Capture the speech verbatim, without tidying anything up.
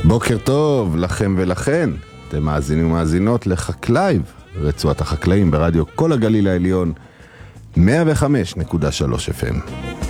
בוקר טוב לכם ולכן, אתם מאזינים ומאזינות לחקלייב, רצועת החקלאים ברדיו כל הגליל העליון, מאה וחמש נקודה שלוש אף אם.